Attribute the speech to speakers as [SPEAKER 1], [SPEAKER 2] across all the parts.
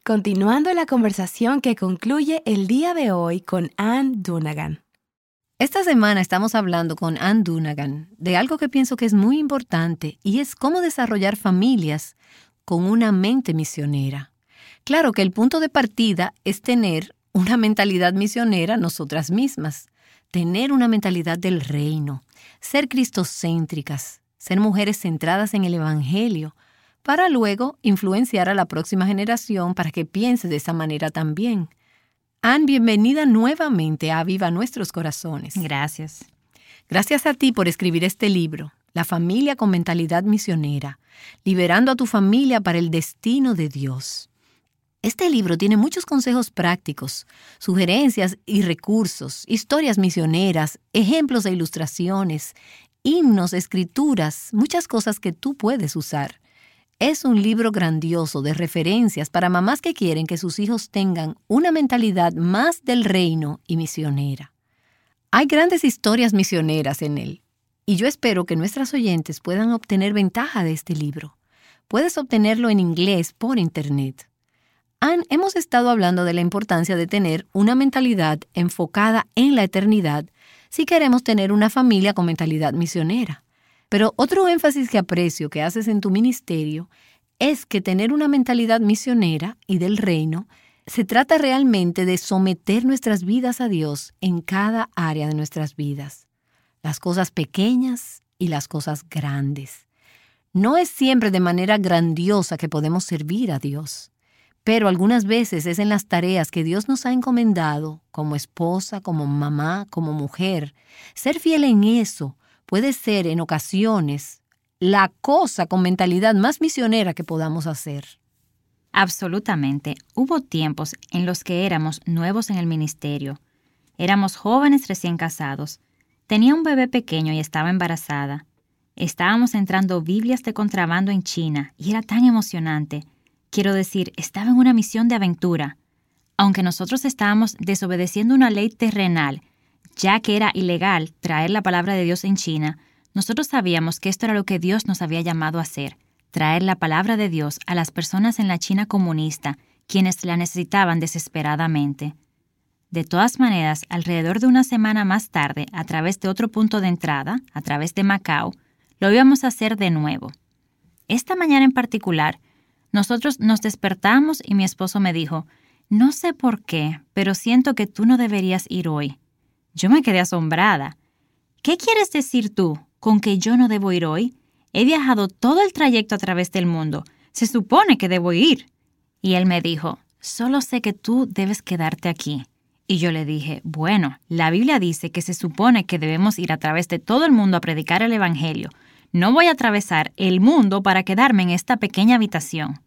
[SPEAKER 1] Continuando la conversación que concluye el día de hoy con Ann Dunagan.
[SPEAKER 2] Esta semana estamos hablando con Ann Dunagan de algo que pienso que es muy importante y es cómo desarrollar familias con una mente misionera. Claro que el punto de partida es tener una mentalidad misionera nosotras mismas, tener una mentalidad del reino, ser cristocéntricas, ser mujeres centradas en el Evangelio, para luego influenciar a la próxima generación para que piense de esa manera también. Ann, bienvenida nuevamente a Aviva Nuestros Corazones.
[SPEAKER 3] Gracias.
[SPEAKER 2] Gracias a ti por escribir este libro, La familia con mentalidad misionera, liberando a tu familia para el destino de Dios. Este libro tiene muchos consejos prácticos, sugerencias y recursos, historias misioneras, ejemplos e ilustraciones, himnos, escrituras, muchas cosas que tú puedes usar. Es un libro grandioso de referencias para mamás que quieren que sus hijos tengan una mentalidad más del reino y misionera. Hay grandes historias misioneras en él, y yo espero que nuestras oyentes puedan obtener ventaja de este libro. Puedes obtenerlo en inglés por internet. Ann, hemos estado hablando de la importancia de tener una mentalidad enfocada en la eternidad si queremos tener una familia con mentalidad misionera. Pero otro énfasis que aprecio que haces en tu ministerio es que tener una mentalidad misionera y del reino se trata realmente de someter nuestras vidas a Dios en cada área de nuestras vidas, las cosas pequeñas y las cosas grandes. No es siempre de manera grandiosa que podemos servir a Dios, pero algunas veces es en las tareas que Dios nos ha encomendado, como esposa, como mamá, como mujer. Ser fiel en eso puede ser, en ocasiones, la cosa con mentalidad más misionera que podamos hacer.
[SPEAKER 3] Absolutamente. Hubo tiempos en los que éramos nuevos en el ministerio. Éramos jóvenes recién casados. Tenía un bebé pequeño y estaba embarazada. Estábamos entrando Biblias de contrabando en China y era tan emocionante. Quiero decir, estaba en una misión de aventura. Aunque nosotros estábamos desobedeciendo una ley terrenal, ya que era ilegal traer la palabra de Dios en China, nosotros sabíamos que esto era lo que Dios nos había llamado a hacer, traer la palabra de Dios a las personas en la China comunista, quienes la necesitaban desesperadamente. De todas maneras, alrededor de una semana más tarde, a través de otro punto de entrada, a través de Macao, lo íbamos a hacer de nuevo. Esta mañana en particular, nosotros nos despertamos y mi esposo me dijo, «No sé por qué, pero siento que tú no deberías ir hoy». Yo me quedé asombrada. «¿Qué quieres decir tú con que yo no debo ir hoy? He viajado todo el trayecto a través del mundo. Se supone que debo ir». Y él me dijo, «Solo sé que tú debes quedarte aquí». Y yo le dije, «Bueno, la Biblia dice que se supone que debemos ir a través de todo el mundo a predicar el Evangelio. No voy a atravesar el mundo para quedarme en esta pequeña habitación».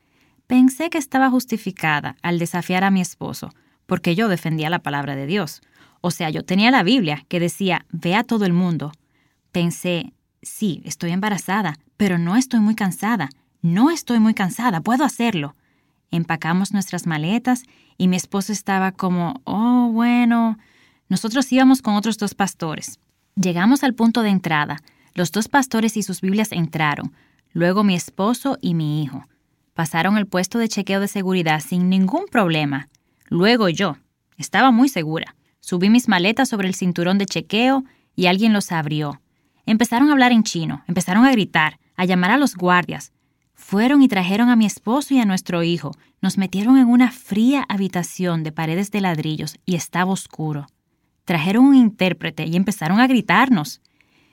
[SPEAKER 3] Pensé que estaba justificada al desafiar a mi esposo, porque yo defendía la palabra de Dios. O sea, yo tenía la Biblia que decía, ve a todo el mundo. Pensé, sí, estoy embarazada, pero no estoy muy cansada. No estoy muy cansada, puedo hacerlo. Empacamos nuestras maletas y mi esposo estaba como, oh, bueno. Nosotros íbamos con otros 2 pastores. Llegamos al punto de entrada. Los 2 pastores y sus Biblias entraron. Luego mi esposo y mi hijo. Pasaron el puesto de chequeo de seguridad sin ningún problema. Luego yo. Estaba muy segura. Subí mis maletas sobre el cinturón de chequeo y alguien los abrió. Empezaron a hablar en chino, empezaron a gritar, a llamar a los guardias. Fueron y trajeron a mi esposo y a nuestro hijo. Nos metieron en una fría habitación de paredes de ladrillos y estaba oscuro. Trajeron un intérprete y empezaron a gritarnos.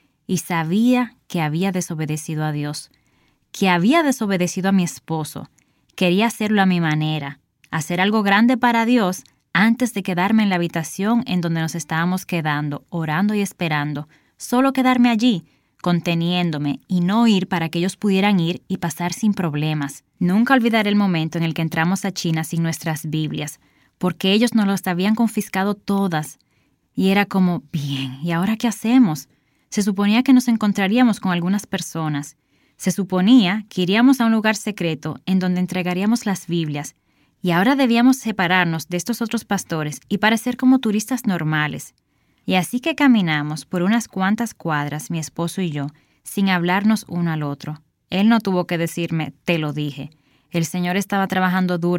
[SPEAKER 3] Y sabía que había desobedecido a Dios, que había desobedecido a mi esposo. Quería hacerlo a mi manera, hacer algo grande para Dios antes de quedarme en la habitación en donde nos estábamos quedando, orando y esperando. Solo quedarme allí, conteniéndome y no ir para que ellos pudieran ir y pasar sin problemas. Nunca olvidaré el momento en el que entramos a China sin nuestras Biblias, porque ellos nos las habían confiscado todas. Y era como, bien, ¿y ahora qué hacemos? Se suponía que nos encontraríamos con algunas personas. Se suponía que iríamos a un lugar secreto en donde entregaríamos las Biblias. Y ahora debíamos separarnos de estos otros pastores y parecer como turistas normales. Y así que caminamos por unas cuantas cuadras, mi esposo y yo, sin hablarnos uno al otro. Él no tuvo que decirme, te lo dije. El Señor estaba trabajando duro